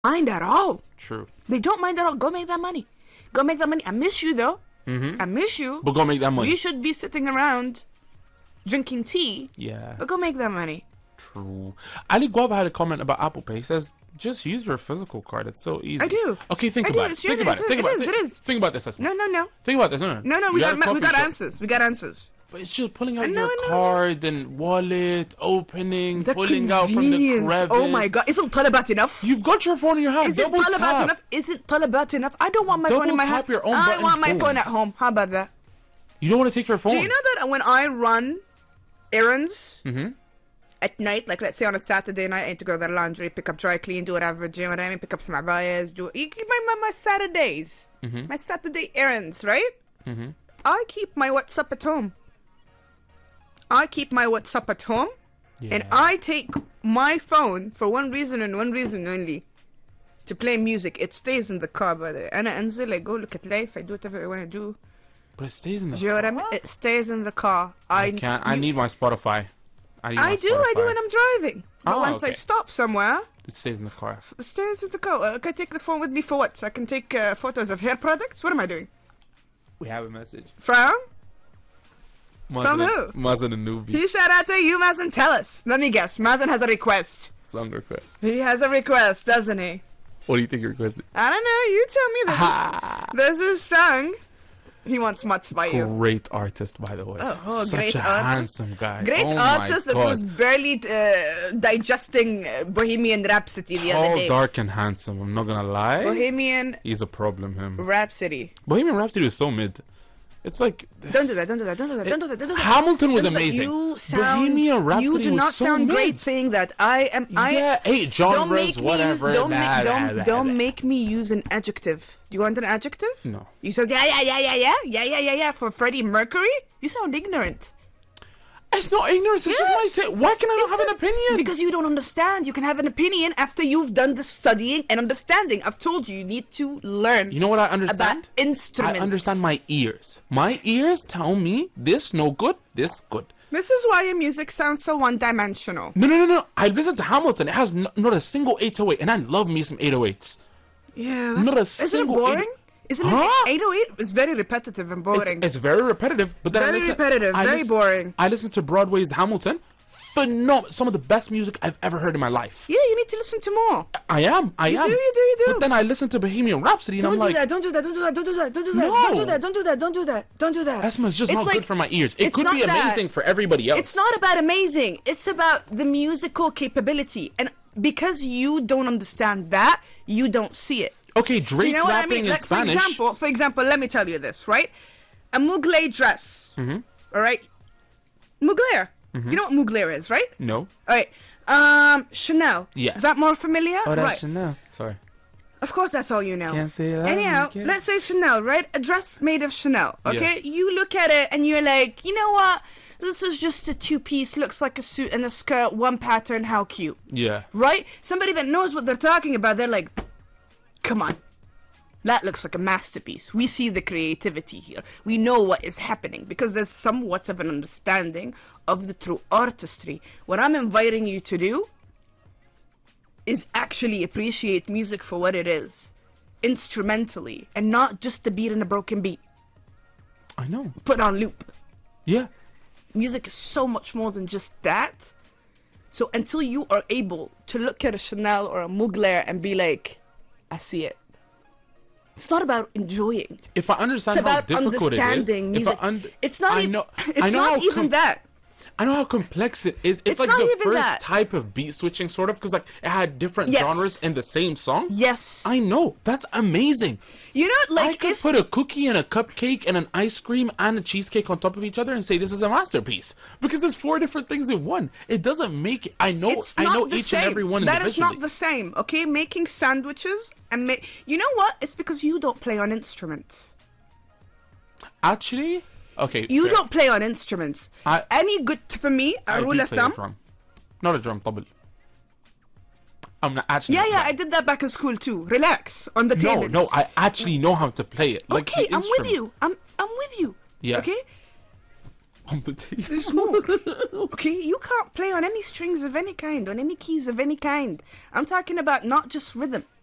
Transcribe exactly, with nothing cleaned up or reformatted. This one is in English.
mind at all. True. They don't mind at all. Go make that money. Go make that money. I miss you though. Mm-hmm. I miss you. But go make that money. We should be sitting around drinking tea. Yeah. But go make that money. True. Ali Guava had a comment about Apple Pay. He says, just use your physical card. It's so easy. I do. Okay, think I about do. it. Sure Think it about is. it. Think It about is. it. It is. Think about this. Esma. No, no, no. Think about this. No, no. No, no. You We got got a we coffee got shop. answers. We got answers. But it's just pulling out No, your no. card and wallet, opening, The pulling out from the convenience. crevice. Oh my God! Isn't Talabat enough? You've got your phone in your hand. Isn't Double Talabat tap. enough? Isn't Talabat enough? I don't want my Double phone in my tap hand. your own I button want my phone. phone at home. How about that? You don't want to take your phone. Do you know that when I run errands Mm-hmm. at night, like let's say on a Saturday night, I need to go to the laundry, pick up dry clean, do whatever, do you know what I mean? Pick up some abayas, do you keep my, my my Saturdays, Mm-hmm. my Saturday errands, right? Mm-hmm. I keep my WhatsApp at home. I keep my WhatsApp at home, Yeah. and I take my phone for one reason and one reason only. To play music. It stays in the car, by the way. أنا أنزل, I go look at life, I do whatever I want to do. But it stays in the Do you know what I mean? It stays in the car. I, I can't. I you- need my Spotify. I, need I my do, I do Spotify. when I'm driving. But Oh, once I okay. stop somewhere, It stays in the car. it stays in the car. Uh, can I take the phone with me for what? So I can take uh, photos of hair products? What am I doing? We have a message. From? Mazen who? Mazen and Nubi. He shout out to you, Mazen. Tell us. Let me guess. Mazen has a request. Song request. He has a request, doesn't he? What do you think you requested? I don't know. You tell me. Ha. There's this, there's this song. He wants Mats by you. Great artist, by the way. Oh, oh, Such great a artist. handsome guy. Great oh my artist that God. was barely uh, digesting uh, Bohemian Rhapsody the other Tall, day. dark, and handsome. I'm not gonna lie. Bohemian He's a problem, him. Rhapsody. Bohemian Rhapsody was so mid. It's like Don't do that, don't do that, don't do that, don't do that, don't do that. Hamilton was Don't do that. amazing. You sound, Bohemian Rhapsody you do was not so sound mid. great saying that. I am, I yeah, hey, don't genres, make me, whatever. don't, blah, make, blah, don't, blah, don't blah. make me use an adjective. Do you want an adjective? No. You said, yeah, yeah, yeah, yeah, yeah, yeah, yeah, yeah, yeah, for Freddie Mercury? You sound ignorant. It's not ignorance, it's Yes. just my take. Why can I not It's have a- an opinion? Because you don't understand. You can have an opinion after you've done the studying and understanding. I've told you, you need to learn You know what I understand? about instruments. I understand my ears. My ears tell me this no good, this good. This is why your music sounds so one-dimensional. No, no, no, no. I listen to Hamilton. It has n- not a single eight oh eight, and I love me some eight oh eights. Yeah, that's, Not a isn't it single boring? eight- Isn't Huh? it eight oh eight? It's very repetitive and It's, boring. it's very repetitive, but then I Very listen, repetitive, I very listen- boring. I listen to Broadway's Hamilton. Phenom- some of the best music I've ever heard in my life. Yeah, you need to listen to more. I am, I You am. do, you do, you do. But then I listen to Bohemian Rhapsody, and Don't I'm do like, that, don't do that, don't do that, don't do that, don't do that, No. don't do that, don't do that, don't do that, don't do that. Esma's just It's not like- good for my ears. It it's could be not that. amazing for everybody else. It's not about amazing. It's about the musical capability. And because you don't understand that, you don't see it. Okay, Do Drake you know what I rapping mean? in Like, Spanish. For example, for example, let me tell you this, right? A Mugler dress, Mm-hmm. all right? Mugler. You know what Mugler is, right? No. All right. Um, Chanel. Yes. Is that more familiar? Oh, that's right. Chanel. Sorry. Of course, that's all you know. Can't say that. Anyhow, Can't. let's say Chanel, right? A dress made of Chanel, okay? Yeah. You look at it and you're like, you know what? This is just a two-piece, looks like a suit and a skirt, one pattern, how cute. Yeah. Right? Somebody that knows what they're talking about, they're like, come on. That looks like a masterpiece. We see the creativity here. We know what is happening because there's somewhat of an understanding of the true artistry. What I'm inviting you to do is actually appreciate music for what it is, instrumentally, and not just the beat and a broken beat. I know. Put on loop. Yeah. Music is so much more than just that. So until you are able to look at a Chanel or a Mugler and be like, I see it. It's not about enjoying. If I understand It's how about difficult it is, understanding if I music. und- it's not I even. know, It's I know not how even com- that. I know how complex it is. It's, It's like not the even first that. type of beat switching, sort of, because like it had different Yes. genres in the same song. Yes. I know. That's amazing. You know, I like could if put a cookie and a cupcake and an ice cream and a cheesecake on top of each other and say this is a masterpiece because there's four different things in one. It doesn't make it. I know. it's I not know the each same. and every one That is individually. not the same. Okay, making sandwiches and make. You know what? It's because you don't play on instruments. Actually, okay. You fair. don't play on instruments. I- Any good for me, I a do rule of play a thumb. drum. Not a drum, tabl. I'm not actually. Yeah, not yeah, that. I did that back in school too. Relax on the No, tables. no, I actually know how to play it. Like okay, the I'm with instrument. you. I'm I'm with you. Yeah. Okay. On the table. There's more. Okay, you can't play on any strings of any kind, on any keys of any kind. I'm talking about not just rhythm.